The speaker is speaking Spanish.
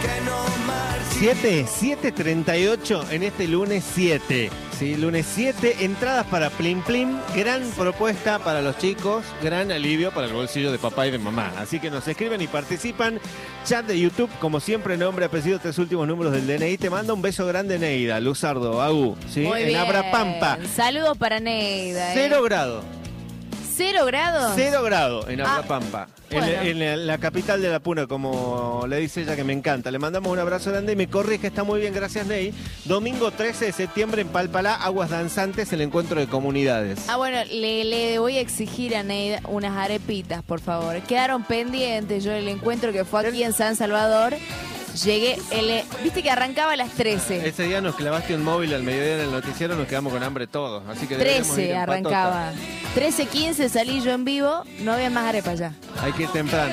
7:38 en este lunes 7. Sí, lunes 7, entradas para Plim Plim, gran propuesta para los chicos, gran alivio para el bolsillo de papá y de mamá. Así que nos escriben y participan. Chat de YouTube, como siempre, nombre, apellido, 3 últimos números del DNI. Te manda un beso grande, Neida, Luzardo, Agu, ¿sí? Muy en bien. Abrapampa. Saludos para Neida. 0 grados. ¿0 grados? 0 grados en Abrapampa. Bueno. En la capital de la Puna, como le dice ella, que me encanta. Le mandamos un abrazo grande y me corrige, está muy bien, gracias, Ney. Domingo 13 de septiembre en Palpalá, Aguas Danzantes, el encuentro de comunidades. Bueno, le voy a exigir a Neida unas arepitas, por favor. Quedaron pendientes. Yo el encuentro que fue aquí en San Salvador, llegué, viste que arrancaba a las 13. Ese día nos clavaste un móvil al mediodía en el noticiero, nos quedamos con hambre todos. Así que deberíamos ir 13 en arrancaba. 13:15 salí yo en vivo, no había más arepas ya. Hay que ir temprano.